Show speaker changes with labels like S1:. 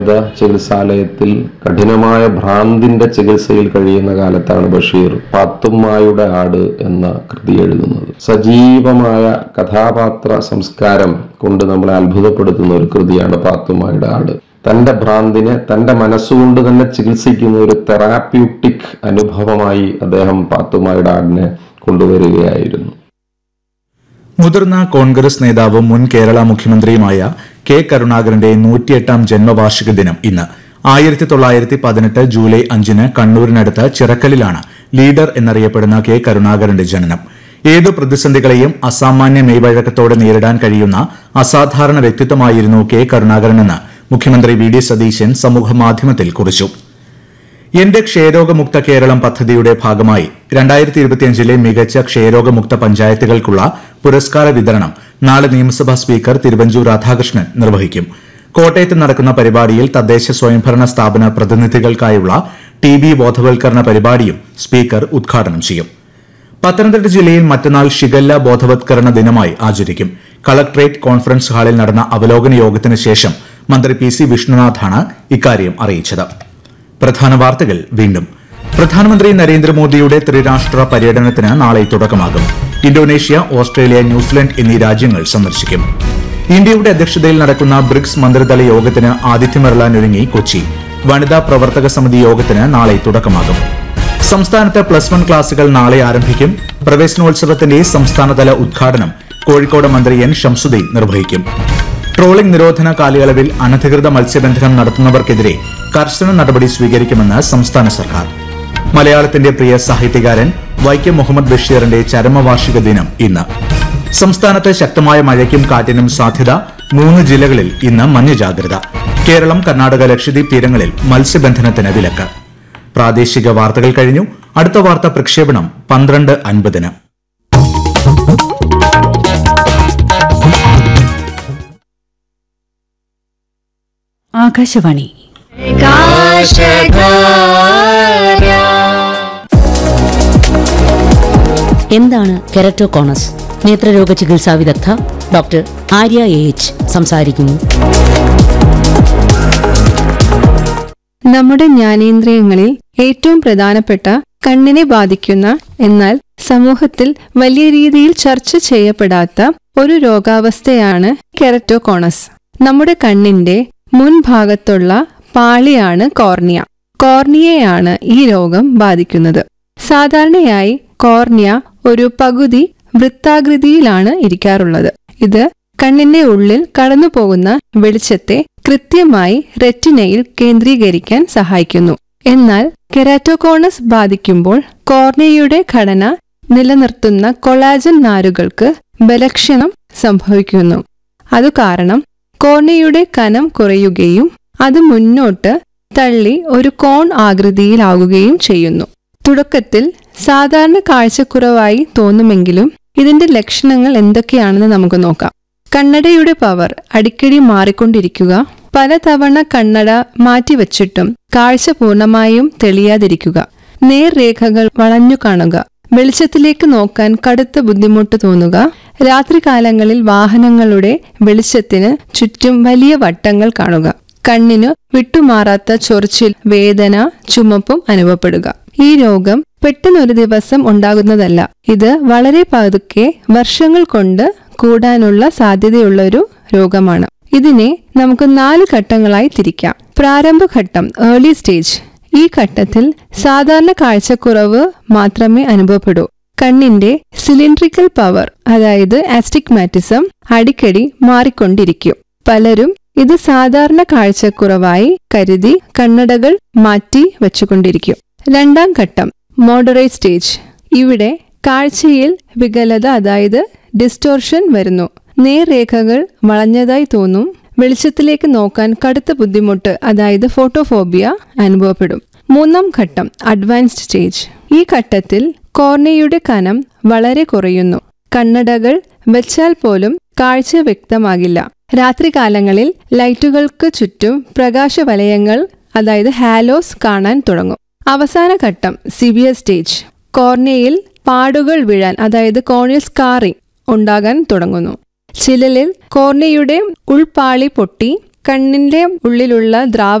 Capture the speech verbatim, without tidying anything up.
S1: ചികിത്സാലയത്തിൽ കഠിനമായ ഭ്രാന്തിന്റെ ചികിത്സയിൽ കഴിയുന്ന കാലത്താണ് ബഷീർ പാത്തുമ്മായുടെ ആട് എന്ന കൃതി എഴുതുന്നത്. സജീവമായ കഥാപാത്ര സംസ്കാരം കൊണ്ട് നമ്മളെ അത്ഭുതപ്പെടുത്തുന്ന ഒരു കൃതിയാണ് പാത്തുമ്മായുടെ ആട്. തന്റെ ഭ്രാന്തിനെ തന്റെ മനസ്സുകൊണ്ട് തന്നെ ചികിത്സിക്കുന്ന ഒരു തെറാപ്യൂട്ടിക് അനുഭവമായി അദ്ദേഹം പാത്തുമ്മായുടെ ആടിനെ കൊണ്ടുവരികയായിരുന്നു.
S2: മുതിർന്ന കോൺഗ്രസ് നേതാവും മുൻ കേരള മുഖ്യമന്ത്രിയുമായ കെ കരുണാകരന്റെ നൂറ്റിയെട്ടാം ജന്മവാർഷിക ദിനം ഇന്ന്. ആയിരത്തി തൊള്ളായിരത്തി പതിനെട്ട് ജൂലൈ അഞ്ചിന് കണ്ണൂരിനടുത്ത് ചിറക്കലിലാണ് ലീഡർ എന്നറിയപ്പെടുന്ന കെ കരുണാകരന്റെ ജനനം. ഏതു പ്രതിസന്ധികളെയും അസാമാന്യ മെയ്വഴക്കത്തോടെ നേരിടാൻ കഴിയുന്ന അസാധാരണ വ്യക്തിത്വമായിരുന്നു കെ കരുണാകരനെന്ന് മുഖ്യമന്ത്രി വി ഡി സതീശൻ സമൂഹമാധ്യമത്തിൽ കുറിച്ചു. എന്റെ ക്ഷയരോഗമുക്ത കേരളം പദ്ധതിയുടെ ഭാഗമായി രണ്ടായിരത്തി ഇരുപത്തിയഞ്ചിലെ മികച്ച ക്ഷയരോഗമുക്ത പഞ്ചായത്തുകൾക്കുള്ള പുരസ്കാര വിതരണം നാളെ നിയമസഭാ സ്പീക്കർ തിരുവഞ്ചൂർ രാധാകൃഷ്ണൻ നിർവഹിക്കും. കോട്ടയത്ത് നടക്കുന്ന പരിപാടിയിൽ തദ്ദേശ സ്വയംഭരണ സ്ഥാപന പ്രതിനിധികൾക്കായുള്ള ടി ബി ബോധവൽക്കരണ പരിപാടിയും സ്പീക്കർ ഉദ്ഘാടനം ചെയ്യും. പത്തനംതിട്ട ജില്ലയിൽ മറ്റന്നാൾ ഷിഗല്ല ബോധവത്കരണ ദിനമായി ആചരിക്കും. കളക്ടറേറ്റ് കോൺഫറൻസ് ഹാളിൽ നടന്ന അവലോകന യോഗത്തിന് ശേഷം മന്ത്രി പി സി വിഷ്ണുനാഥാണ് ഇക്കാര്യം അറിയിച്ചത്. പ്രധാന വാർത്തകൾ വീണ്ടും. പ്രധാനമന്ത്രി നരേന്ദ്രമോദിയുടെ ത്രിരാഷ്ട്ര പര്യടനത്തിന് നാളെ തുടക്കമാകും. ഇന്തോനേഷ്യ, ഓസ്ട്രേലിയ, ന്യൂസിലൻഡ് എന്നീ രാജ്യങ്ങൾ സന്ദർശിക്കും. ഇന്ത്യയുടെ അധ്യക്ഷതയിൽ നടക്കുന്ന ബ്രിക്സ് മന്ത്രിതല യോഗത്തിന് ആതിഥ്യമരുളാനൊരുങ്ങി കൊച്ചി. വനിതാ പ്രവർത്തക സമിതി യോഗത്തിന് നാളെ തുടക്കമാകും. സംസ്ഥാനത്ത് പ്ലസ് വൺ ക്ലാസുകൾ നാളെ ആരംഭിക്കും. പ്രവേശനോത്സവത്തിന്റെ സംസ്ഥാനതല ഉദ്ഘാടനം കോഴിക്കോട് മന്ത്രി എൻ ഷംസുദ്ദീൻ നിർവഹിക്കും. ട്രോളിംഗ് നിരോധന കാലയളവിൽ അനധികൃത മത്സ്യബന്ധനം നടത്തുന്നവർക്കെതിരെ കർശന നടപടി സ്വീകരിക്കുമെന്ന് സംസ്ഥാന സർക്കാർ. മലയാളത്തിന്റെ പ്രിയ സാഹിത്യകാരൻ വൈക്കം മുഹമ്മദ് ബഷീറിന്റെ ചരമവാർഷിക ദിനം ഇന്ന്. സംസ്ഥാനത്ത് ശക്തമായ മഴയ്ക്കും കാറ്റിനും സാധ്യത. മൂന്ന് ജില്ലകളിൽ ഇന്ന് മഞ്ഞ ജാഗ്രത. കേരളം, കർണാടക, ലക്ഷദ്വീപ് തീരങ്ങളിൽ മത്സ്യബന്ധനത്തിന് വിലക്ക്. പ്രാദേശിക വാർത്തകൾ കഴിഞ്ഞു. അടുത്ത വാർത്താ പ്രക്ഷേപണം പന്ത്രണ്ട് അൻപതിന്.
S3: ആകാശവാണി. എന്താണ് കെരറ്റോകോണസ്? നേത്രരോഗ ചികിത്സാ വിദഗ്ധ ഡോക്ടർ ആര്യ എ എച്ച് സംസാരിക്കുന്നു.
S4: നമ്മുടെ ജ്ഞാനേന്ദ്രിയങ്ങളിൽ ഏറ്റവും പ്രധാനപ്പെട്ട കണ്ണിനെ ബാധിക്കുന്ന എന്നാൽ സമൂഹത്തിൽ വലിയ രീതിയിൽ ചർച്ച ചെയ്യപ്പെടാത്ത ഒരു രോഗാവസ്ഥയാണ് കെരറ്റോകോണസ്. നമ്മുടെ കണ്ണിന്റെ മുൻഭാഗത്തുള്ള പാളിയാണ് കോർണിയ. കോർണിയയാണ് ഈ രോഗം ബാധിക്കുന്നത്. സാധാരണയായി കോർണിയ ഒരു പകുതി വൃത്താകൃതിയിലാണ് ഇരിക്കാറുള്ളത്. ഇത് കണ്ണിന്റെ ഉള്ളിൽ കടന്നുപോകുന്ന വെളിച്ചത്തെ കൃത്യമായി റെറ്റിനയിൽ കേന്ദ്രീകരിക്കാൻ സഹായിക്കുന്നു. എന്നാൽ കെരാറ്റോകോണസ് ബാധിക്കുമ്പോൾ കോർണിയയുടെ ഘടന നിലനിർത്തുന്ന കൊളാജൻ നാരുകൾക്ക് ബലക്ഷണം സംഭവിക്കുന്നു. അതുകാരണം കോർണിയയുടെ കനം കുറയുകയും അത് മുന്നോട്ട് തള്ളി ഒരു കോൺ ആകൃതിയിലാവുകയും ചെയ്യുന്നു. തുടക്കത്തിൽ സാധാരണ കാഴ്ചക്കുറവായി തോന്നുമെങ്കിലും ഇതിന്റെ ലക്ഷണങ്ങൾ എന്തൊക്കെയാണെന്ന് നമുക്ക് നോക്കാം. കണ്ണടയുടെ പവർ അടിക്കടി മാറിക്കൊണ്ടിരിക്കുക, പലതവണ കണ്ണട മാറ്റിവച്ചിട്ടും കാഴ്ച പൂർണ്ണമായും തെളിയാതിരിക്കുക, നേർരേഖകൾ വളഞ്ഞു കാണുക, വെളിച്ചത്തിലേക്ക് നോക്കാൻ കടുത്ത ബുദ്ധിമുട്ട് തോന്നുക, രാത്രികാലങ്ങളിൽ വാഹനങ്ങളുടെ വെളിച്ചത്തിന് ചുറ്റും വലിയ വട്ടങ്ങൾ കാണുക, കണ്ണിനു വിട്ടുമാറാത്ത ചൊറിച്ചിൽ, വേദന, ചുമപ്പും അനുഭവപ്പെടുക. ഈ രോഗം പെട്ടെന്നൊരു ദിവസം ഉണ്ടാകുന്നതല്ല. ഇത് വളരെ പതുക്കെ വർഷങ്ങൾ കൊണ്ട് കൂടാനുള്ള സാധ്യതയുള്ള ഒരു രോഗമാണ്. ഇതിനെ നമുക്ക് നാല് ഘട്ടങ്ങളായി തിരിക്കാം. പ്രാരംഭഘട്ടം, ഏർലി സ്റ്റേജ്. ഈ ഘട്ടത്തിൽ സാധാരണ കാഴ്ചക്കുറവ് മാത്രമേ അനുഭവപ്പെടൂ. കണ്ണിന്റെ സിലിണ്ട്രിക്കൽ പവർ അതായത് ആസ്റ്റിഗ്മാറ്റിസം അടിക്കടി മാറിക്കൊണ്ടിരിക്കും. പലരും ഇത് സാധാരണ കാഴ്ചക്കുറവായി കരുതി കണ്ണടകൾ മാറ്റി വെച്ചുകൊണ്ടിരിക്കും. രണ്ടാം ഘട്ടം, മോഡറേറ്റ് സ്റ്റേജ്. ഇവിടെ കാഴ്ചയിൽ വികലത അതായത് ഡിസ്റ്റോർഷൻ വരുന്നു. നേർരേഖകൾ വളഞ്ഞതായി തോന്നും. വെളിച്ചത്തിലേക്ക് നോക്കാൻ കടുത്ത ബുദ്ധിമുട്ട് അതായത് ഫോട്ടോഫോബിയ അനുഭവപ്പെടും. മൂന്നാം ഘട്ടം, അഡ്വാൻസ്ഡ് സ്റ്റേജ്. ഈ ഘട്ടത്തിൽ കോർണിയയുടെ കനം വളരെ കുറയുന്നു. കണ്ണടകൾ വെച്ചാൽ പോലും കാഴ്ച വ്യക്തമാകില്ല. രാത്രികാലങ്ങളിൽ ലൈറ്റുകൾക്ക് ചുറ്റും പ്രകാശവലയങ്ങൾ അതായത് ഹാലോസ് കാണാൻ തുടങ്ങും. അവസാന ഘട്ടം, സിവിയർ സ്റ്റേജ്. കോർണിയയിൽ പാടുകൾ വീഴാൻ അതായത് കോർണിയൽ സ്കാറിംഗ് ഉണ്ടാകാൻ തുടങ്ങുന്നു. ചിലരിൽ കോർണിയയുടെ ഉൾപാളി പൊട്ടി കണ്ണിന്റെ ഉള്ളിലുള്ള ദ്രാവ